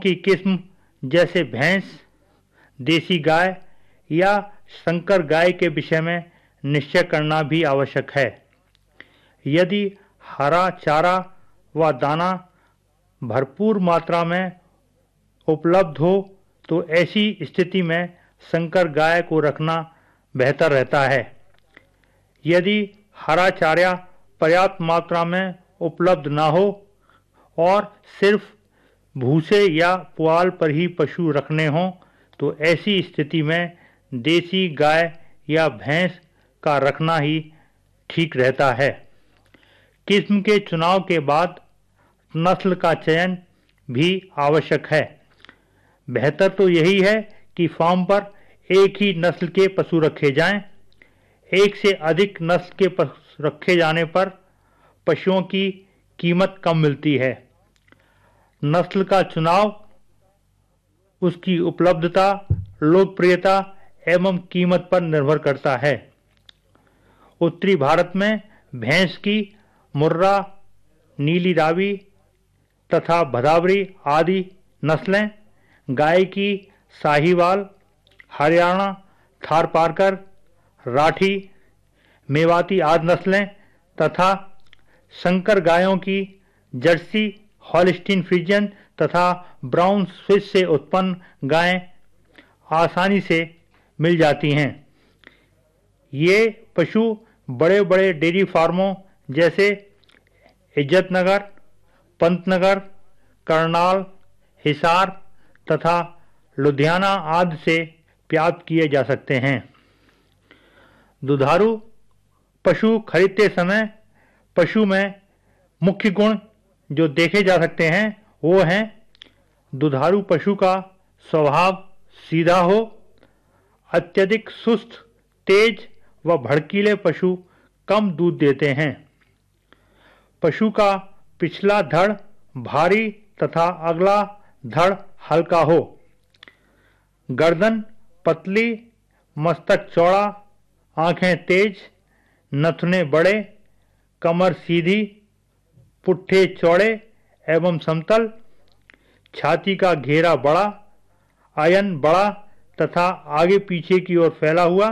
की किस्म जैसे भैंस, देसी गाय या संकर गाय के विषय में निश्चय करना भी आवश्यक है। यदि हरा चारा व दाना भरपूर मात्रा में उपलब्ध हो तो ऐसी स्थिति में संकर गाय को रखना बेहतर रहता है। यदि हरा चारा पर्याप्त मात्रा में उपलब्ध न हो और सिर्फ भूसे या पुआल पर ही पशु रखने हों तो ऐसी स्थिति में देसी गाय या भैंस का रखना ही ठीक रहता है। किस्म के चुनाव के बाद नस्ल का चयन भी आवश्यक है। बेहतर तो यही है कि फार्म पर एक ही नस्ल के पशु रखे जाएं। एक से अधिक नस्ल के पशु रखे जाने पर पशुओं की कीमत कम मिलती है। नस्ल का चुनाव उसकी उपलब्धता, लोकप्रियता एवं कीमत पर निर्भर करता है। उत्तरी भारत में भैंस की मुर्रा, नीली रावी तथा भदावरी आदि नस्लें, गाय की साहीवाल, हरियाणा थारपारकर, राठी, मेवाती आदि नस्लें तथा संकर गायों की जर्सी, हॉलिस्टीन फ्रीजियन तथा ब्राउन स्विस से उत्पन्न गायें आसानी से मिल जाती हैं। ये पशु बड़े बड़े डेयरी फार्मों जैसे इज्जतनगर, पंतनगर, करनाल, हिसार तथा लुधियाना आदि से प्राप्त किए जा सकते हैं। दुधारू पशु खरीदते समय पशु में मुख्य गुण जो देखे जा सकते हैं वो हैं: दुधारू पशु का स्वभाव सीधा हो, अत्यधिक सुस्त, तेज व भड़कीले पशु कम दूध देते हैं। पशु का पिछला धड़ भारी तथा अगला धड़ हल्का हो। गर्दन पतली, मस्तक चौड़ा, आंखें तेज, नथुने बड़े, कमर सीधी, पुट्ठे चौड़े एवं समतल, छाती का घेरा बड़ा, आयन बड़ा तथा आगे पीछे की ओर फैला हुआ,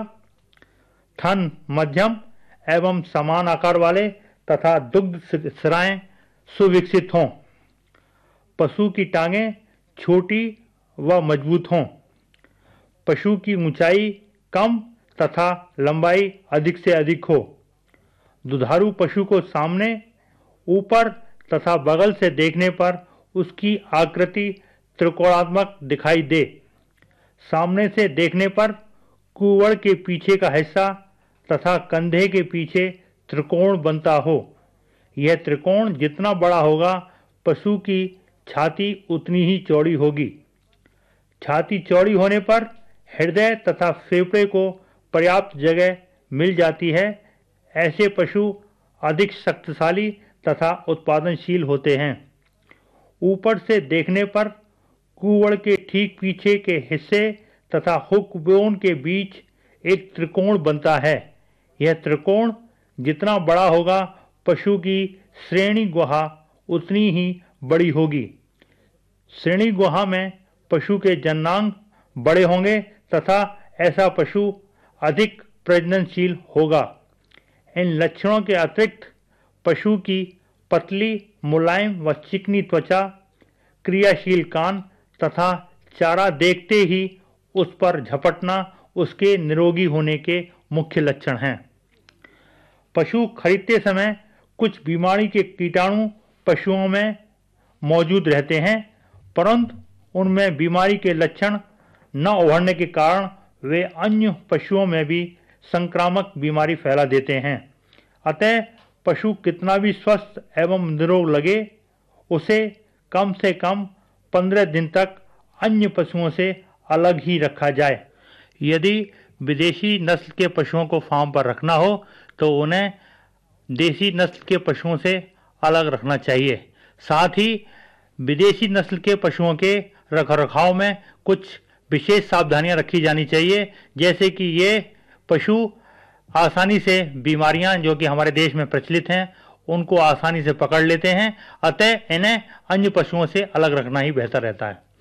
थन मध्यम एवं समान आकार वाले तथा दुग्ध सिराएं सुविकसित हों। पशु की टांगें छोटी व मजबूत हों। पशु की ऊंचाई कम तथा लंबाई अधिक से अधिक हो। दुधारू पशु को सामने, ऊपर तथा बगल से देखने पर उसकी आकृति त्रिकोणात्मक दिखाई दे। सामने से देखने पर कुंवर के पीछे का हिस्सा तथा कंधे के पीछे त्रिकोण बनता हो। यह त्रिकोण जितना बड़ा होगा पशु की छाती उतनी ही चौड़ी होगी। छाती चौड़ी होने पर हृदय तथा फेफड़े को पर्याप्त जगह मिल जाती है। ऐसे पशु अधिक शक्तिशाली तथा उत्पादनशील होते हैं। ऊपर से देखने पर कुंवर के ठीक पीछे के हिस्से तथा हुक बोन के बीच एक त्रिकोण बनता है। यह त्रिकोण जितना बड़ा होगा पशु की श्रेणी गुहा उतनी ही बड़ी होगी। श्रेणी गुहा में पशु के जननांग बड़े होंगे तथा ऐसा पशु अधिक प्रजननशील होगा। इन लक्षणों के अतिरिक्त पशु की पतली, मुलायम व चिकनी त्वचा, क्रियाशील कान तथा चारा देखते ही उस पर झपटना उसके निरोगी होने के मुख्य लक्षण हैं। पशु खरीदते समय कुछ बीमारी के कीटाणु पशुओं में मौजूद रहते हैं, परंतु उनमें बीमारी के लक्षण न उभरने के कारण वे अन्य पशुओं में भी संक्रामक बीमारी फैला देते हैं। अतः पशु कितना भी स्वस्थ एवं निरोग लगे, उसे कम से कम 15 दिन तक अन्य पशुओं से अलग ही रखा जाए। यदि विदेशी नस्ल के पशुओं को फार्म पर रखना हो तो उन्हें देसी नस्ल के पशुओं से अलग रखना चाहिए। साथ ही विदेशी नस्ल के पशुओं के रखरखाव में कुछ विशेष सावधानियां रखी जानी चाहिए, जैसे कि ये पशु आसानी से बीमारियां जो कि हमारे देश में प्रचलित हैं उनको आसानी से पकड़ लेते हैं। अतः इन्हें अन्य पशुओं से अलग रखना ही बेहतर रहता है।